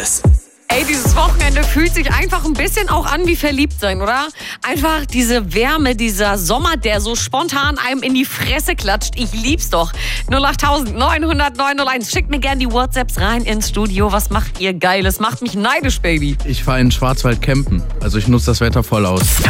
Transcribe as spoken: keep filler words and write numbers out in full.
Ey, dieses Wochenende fühlt sich einfach ein bisschen auch an wie verliebt sein, oder? Einfach diese Wärme, dieser Sommer, der so spontan einem in die Fresse klatscht. Ich lieb's doch. null acht neun null null neun null eins. Schickt mir gerne die WhatsApps rein ins Studio. Was macht ihr Geiles? Macht mich neidisch, Baby. Ich fahre in Schwarzwald campen. Also ich nutze das Wetter voll aus.